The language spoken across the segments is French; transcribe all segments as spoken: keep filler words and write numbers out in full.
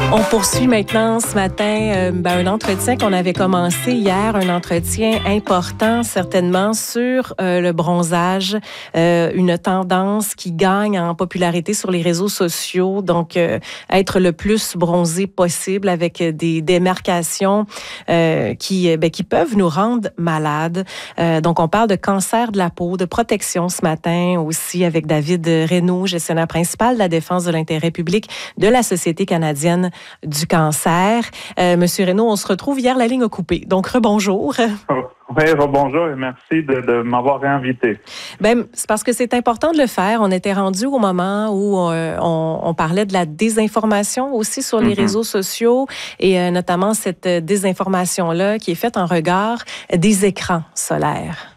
On poursuit maintenant ce matin euh, ben, un entretien qu'on avait commencé hier, un entretien important certainement sur euh, le bronzage, euh, une tendance qui gagne en popularité sur les réseaux sociaux, donc euh, être le plus bronzé possible avec des démarcations euh, qui, ben, qui peuvent nous rendre malades. Euh, donc on parle de cancer de la peau, de protection ce matin aussi avec David Reynaud, gestionnaire principal de la défense de l'intérêt public de la Société canadienne du cancer. Euh, Monsieur Reynaud, on se retrouve hier, la ligne a coupé. Donc, rebonjour. Oui, rebonjour et merci de, de m'avoir réinvité. Ben, c'est parce que c'est important de le faire. On était rendu au moment où euh, on, on parlait de la désinformation aussi sur les mm-hmm. réseaux sociaux et euh, notamment cette désinformation-là qui est faite en regard des écrans solaires.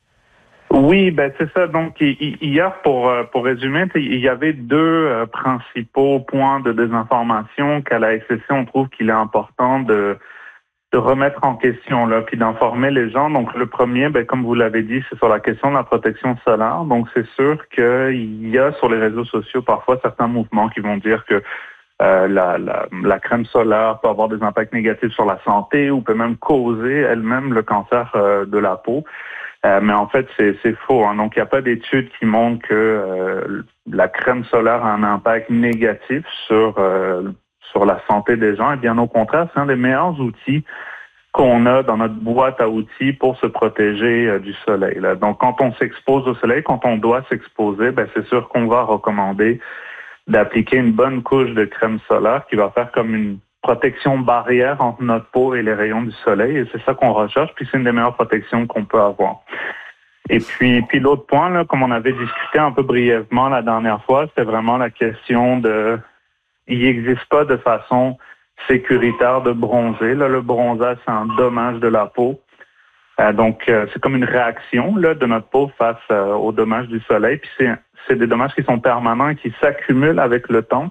Oui, ben c'est ça. Donc hier, pour pour résumer, il y avait deux euh, principaux points de désinformation qu'à la S C C on trouve qu'il est important de de remettre en question là, puis d'informer les gens. Donc le premier, ben comme vous l'avez dit, c'est sur la question de la protection solaire. Donc c'est sûr qu'il y a sur les réseaux sociaux parfois certains mouvements qui vont dire que Euh, la, la, la crème solaire peut avoir des impacts négatifs sur la santé ou peut même causer elle-même le cancer euh, de la peau. Euh, mais en fait, c'est, c'est faux. Hein. Donc, il n'y a pas d'études qui montrent que euh, la crème solaire a un impact négatif sur, euh, sur la santé des gens. Et bien au contraire, c'est un des meilleurs outils qu'on a dans notre boîte à outils pour se protéger euh, du soleil. Là. Donc, quand on s'expose au soleil, quand on doit s'exposer, ben, c'est sûr qu'on va recommander d'appliquer une bonne couche de crème solaire qui va faire comme une protection barrière entre notre peau et les rayons du soleil. Et c'est ça qu'on recherche, puis c'est une des meilleures protections qu'on peut avoir. Et puis, puis l'autre point, là, comme on avait discuté un peu brièvement la dernière fois, c'était vraiment la question de... Il n'existe pas de façon sécuritaire de bronzer. Là, le bronzage, c'est un dommage de la peau. Euh, donc, euh, c'est comme une réaction là, de notre peau face euh, aux dommages du soleil. Puis c'est, c'est des dommages qui sont permanents et qui s'accumulent avec le temps.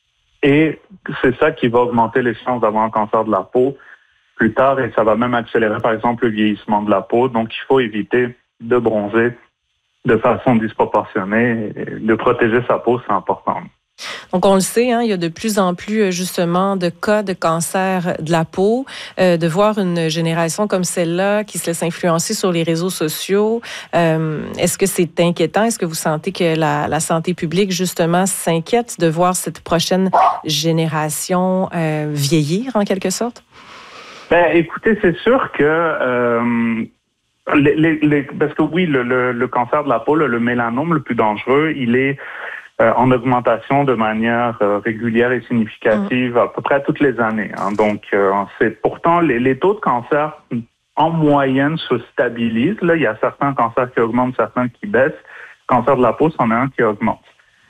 Et c'est ça qui va augmenter les chances d'avoir un cancer de la peau plus tard. Et ça va même accélérer, par exemple, le vieillissement de la peau. Donc, il faut éviter de bronzer de façon disproportionnée. Et de protéger sa peau, c'est important. Donc, on le sait, hein, il y a de plus en plus, justement, de cas de cancer de la peau. Euh, de voir une génération comme celle-là qui se laisse influencer sur les réseaux sociaux, euh, est-ce que c'est inquiétant? Est-ce que vous sentez que la, la santé publique, justement, s'inquiète de voir cette prochaine génération euh, vieillir, en quelque sorte? Ben, écoutez, c'est sûr que... Euh, les, les, les, parce que oui, le, le, le cancer de la peau, le, le mélanome le plus dangereux, il est... Euh, en augmentation de manière euh, régulière et significative mmh. à peu près toutes les années. Hein. Donc, euh, c'est pourtant les, les taux de cancer en moyenne se stabilisent. Là, il y a certains cancers qui augmentent, certains qui baissent. Le cancer de la peau, c'en est un qui augmente.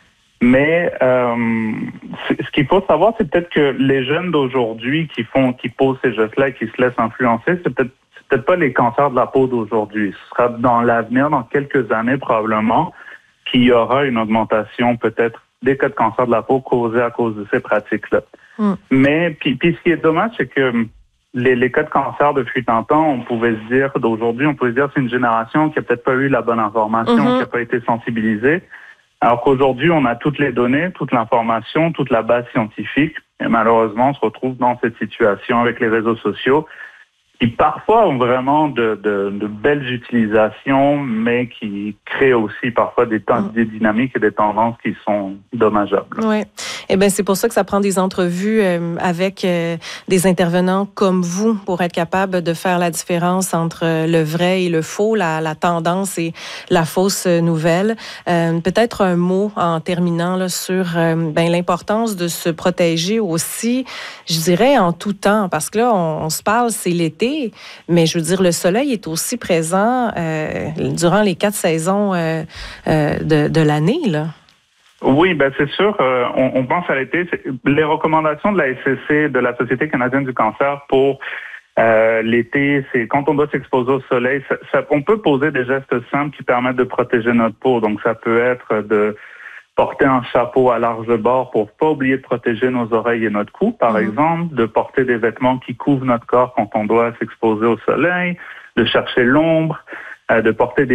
Mais euh, ce qu'il faut savoir, c'est peut-être que les jeunes d'aujourd'hui qui font, qui posent ces gestes-là et qui se laissent influencer, c'est peut-être, c'est peut-être pas les cancers de la peau d'aujourd'hui. Ce sera dans l'avenir, dans quelques années probablement, qu'il y aura une augmentation peut-être des cas de cancer de la peau causés à cause de ces pratiques-là. Mm. Mais puis, puis ce qui est dommage, c'est que les, les cas de cancer de fut en temps, on pouvait se dire d'aujourd'hui, on pouvait se dire c'est une génération qui a peut-être pas eu la bonne information, mm-hmm. qui n'a pas été sensibilisée. Alors qu'aujourd'hui, on a toutes les données, toute l'information, toute la base scientifique. Et malheureusement, on se retrouve dans cette situation avec les réseaux sociaux qui parfois ont vraiment de, de, de belles utilisations, mais qui créent aussi parfois des, temps, des dynamiques et des tendances qui sont dommageables. Oui. Eh bien, c'est pour ça que ça prend des entrevues euh, avec euh, des intervenants comme vous pour être capable de faire la différence entre le vrai et le faux, la, la tendance et la fausse nouvelle. Euh, peut-être un mot en terminant là, sur euh, ben, l'importance de se protéger aussi, je dirais, en tout temps, parce que là, on, on se parle, c'est l'été, mais je veux dire, le soleil est aussi présent euh, durant les quatre saisons euh, euh, de, de l'année, là. Oui, ben c'est sûr. Euh, on, on pense à l'été. C'est, les recommandations de la S C C, de la Société canadienne du cancer pour euh, l'été, c'est quand on doit s'exposer au soleil, ça, ça, on peut poser des gestes simples qui permettent de protéger notre peau. Donc, ça peut être de porter un chapeau à large bord pour pas oublier de protéger nos oreilles et notre cou, par mmh. exemple, de porter des vêtements qui couvrent notre corps quand on doit s'exposer au soleil, de chercher l'ombre, euh, de porter des